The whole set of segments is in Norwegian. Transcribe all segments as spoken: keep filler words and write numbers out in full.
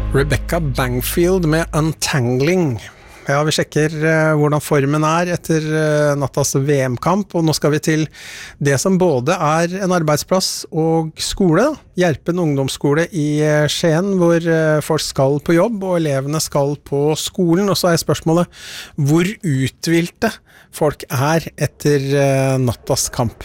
Rebecca Bangfield med Untangling. Ja, vi sjekker uh, hvordan formen er etter uh, nattas V M-kamp, og nå skal vi til det som både er en arbeidsplass og skole. Gjerpen ungdomsskole i uh, Skien, hvor uh, folk skal på jobb, og elevene skal på skolen. Og så er spørsmålet, hvor uthvilte folk er etter uh, nattas kamp?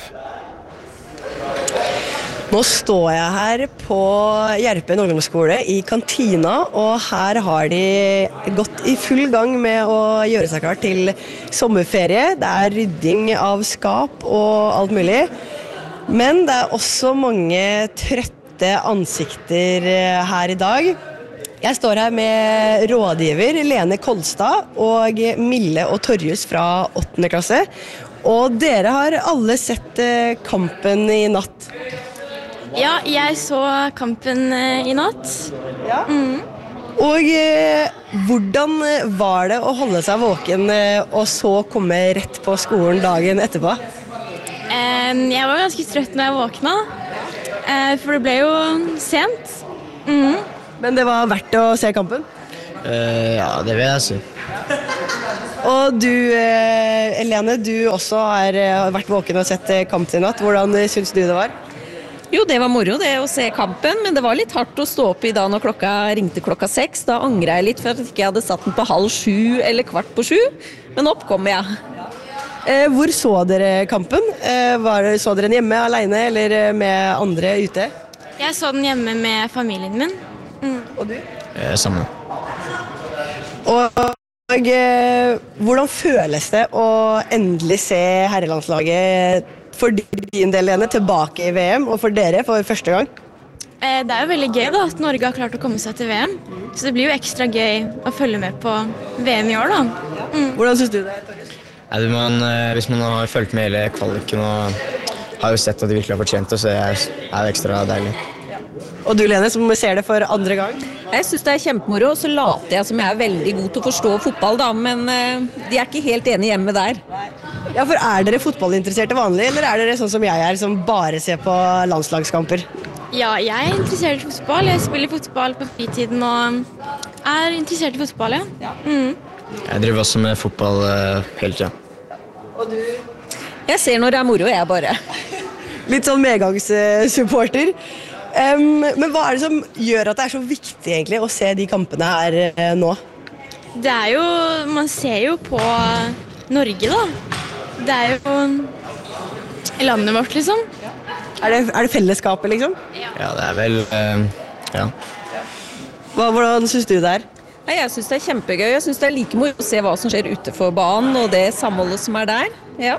Nå står jeg her på Gjerpen ungdomsskole i kantina, og her har de gått i full gang med å gjøre seg klar til sommerferie. Det er rydding av skap og alt mulig, men det er også mange trøtte ansikter her i dag. Jeg står her med rådgiver Lene Kolstad og Mille og Torjus fra åttende klasse, og dere har alle sett kampen i natt. Ja, jeg så kampen eh, i natt. Ja. Mm. Og eh, hvordan var det å holde seg våken eh, og så komme rett på skolen dagen etterpå? Eh, jeg var ganske trøtt når jeg våkna, eh, for det ble jo sent. Mm. Men det var verdt å se kampen? Uh, ja, det vil jeg si. Og du, eh, Helene, du også har eh, vært våken og sett eh, kampen i natt. Hvordan eh, synes du det var? Jo, det var moro det å se kampen, men det var litt hardt å stå opp i dag når klokka ringte klokka seks. Da angret jeg litt for at jeg ikke hadde satt den på halv sju eller kvart på sju, men opp kom jeg. Eh, hvor så dere kampen? Eh, var, så dere den hjemme alene eller med andre ute? Jeg så den hjemme med familien min. Mm. Og du? Eh, samme. Og, og eh, hvordan føles det å endelig se herrelandslaget for din del, Lene, tilbake i V M, og for dere for første gang? Eh, det er jo veldig gøy da, at Norge har klart å komme seg til V M, så det blir jo ekstra gøy å følge med på V M i år da. Mm. Hvordan synes du det, Torjus? Ja, man, hvis man har fulgt med hele kvaliken og har jo sett at de virkelig har fortjent det, så er det ekstra deilig. Og du, Lene, som ser det for andre gang? Jeg synes det er kjempemoro, og så later jeg som jeg er veldig god til å forstå fotball da, men uh, de er ikke helt enige hjemme der. Ja, for er dere fotballinteresserte vanlig, eller er dere sånn som jeg er, som bare ser på landslagskamper? Ja, jeg er interessert i fotball. Jeg spiller fotball på fritiden og er interessert i fotball, ja. Mm. Jeg driver også med fotball uh, hele tiden. Og du? Jeg ser når det er moro, jeg bare. Litt sånn medgangssupporter. Um, men hva er det som gjør at det er så viktig egentlig å se de kampene her uh, nå? Det er jo, man ser jo på Norge da. Det er jo landet vårt liksom. Er det, er det fellesskapet liksom? Ja, det er vel, uh, ja. Hva, hvordan synes du det er? Nei, jeg synes det er kjempegøy. Jeg synes det er like moro å se hva som skjer utenfor banen og det samholdet som er der. Ja.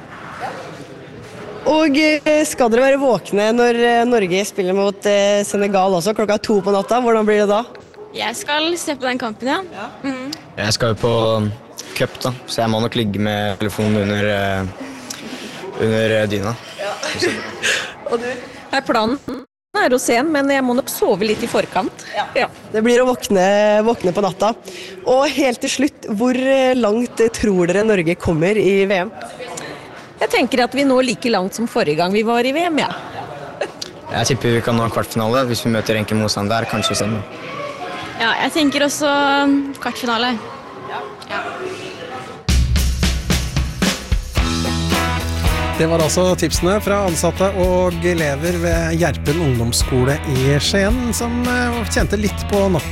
Og skal dere være våkne når Norge spiller mot Senegal også, klokka to på natta? Hvordan blir det da? Jeg skal se på den kampen, ja. ja. Mm. Jeg skal jo på cup da, så jeg må nok ligge med telefonen under, under dyna. Ja. Og du? Nei, planen er å se den, men jeg må nok sove litt i forkant. Ja. Ja. Det blir å våkne, våkne på natta. Og helt til slutt, hvor langt tror dere Norge kommer i V M? Jeg tenker at vi når like langt som forrige gang vi var i V M, ja. Jeg tipper vi kan nå kvartfinale, hvis vi møter enkel motstand der, kanskje sen. Ja, jeg tenker også kvartfinale. Ja. Ja. Det var altså tipsene fra ansatte og elever ved Gjerpen ungdomsskole i Skien, som tjente litt på natta.